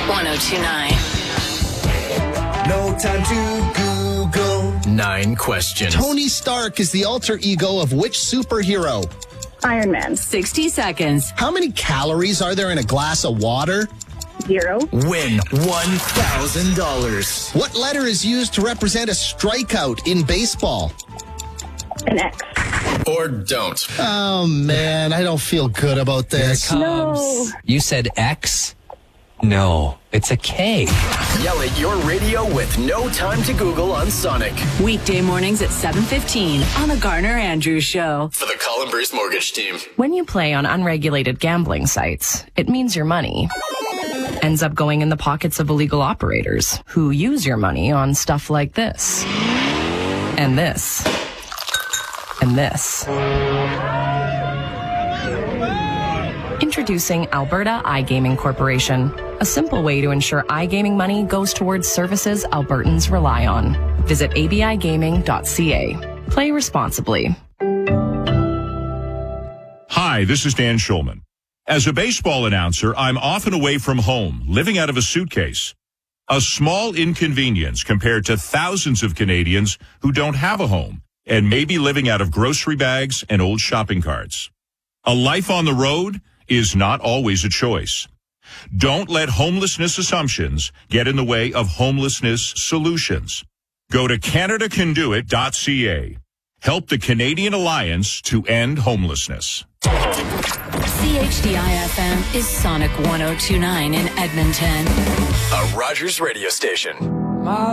1029. No time to Google. 9 questions. Tony Stark is the alter ego of which superhero? Iron Man. 60 seconds. How many calories are there in a glass of water? 0. Win $1,000. What letter is used to represent a strikeout in baseball? An X. Or don't. Oh, man, I don't feel good about this. No. You said X? No, it's a K. Yell at your radio with no time to Google on Sonic. Weekday mornings at 7:15 on the Garner Andrews Show. For the Colin Bruce Mortgage Team. When you play on unregulated gambling sites, it means your money ends up going in the pockets of illegal operators who use your money on stuff like this. And this. And this. Introducing Alberta iGaming Corporation, a simple way to ensure iGaming money goes towards services Albertans rely on. Visit abigaming.ca. Play responsibly. Hi, this is Dan Schulman. As a baseball announcer, I'm often away from home, living out of a suitcase. A small inconvenience compared to thousands of Canadians who don't have a home and may be living out of grocery bags and old shopping carts. A life on the road is not always a choice. Don't let homelessness assumptions get in the way of homelessness solutions. Go to CanadaCanDoIt.ca. Help the Canadian Alliance to end homelessness. CHDI-FM is Sonic 1029 in Edmonton. A Rogers radio station.